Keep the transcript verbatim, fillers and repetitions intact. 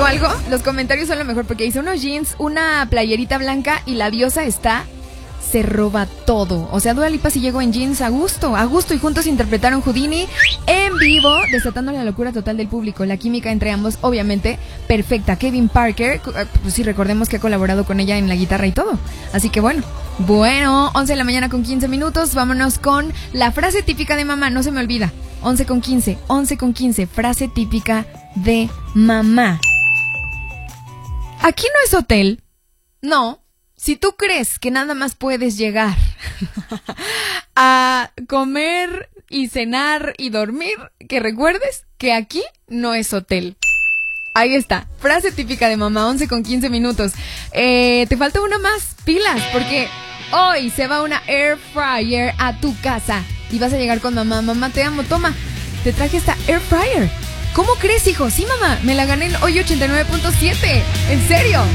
digo algo? Los comentarios son lo mejor porque dice unos jeans, una playerita blanca y la diosa está... se roba todo. O sea, Dua Lipa sí llegó en jeans a gusto, a gusto, y juntos interpretaron Houdini en vivo, desatando la locura total del público. La química entre ambos, obviamente, perfecta. Kevin Parker, pues sí, recordemos que ha colaborado con ella en la guitarra y todo. Así que bueno, bueno, once de la mañana con quince minutos, vámonos con la frase típica de mamá, no se me olvida. once con quince, once con quince, frase típica de mamá. Aquí no es hotel, no. Si tú crees que nada más puedes llegar a comer y cenar y dormir, que recuerdes que aquí no es hotel. Ahí está, frase típica de mamá, once con quince minutos. Eh, te falta una más, pilas, porque hoy se va una air fryer a tu casa y vas a llegar con mamá. Mamá, te amo, toma, te traje esta air fryer. ¿Cómo crees, hijo? Sí, mamá, me la gané en Hoy ochenta y nueve punto siete. ¿En serio?